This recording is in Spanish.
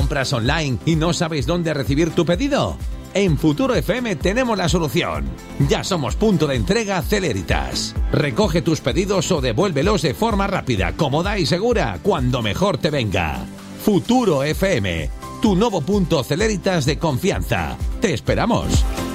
compras online y no sabes dónde recibir tu pedido? En Futuro FM tenemos la solución. Ya somos punto de entrega Celeritas. Recoge tus pedidos o devuélvelos de forma rápida, cómoda y segura, cuando mejor te venga. Futuro FM, tu nuevo punto Celeritas de confianza. ¡Te esperamos!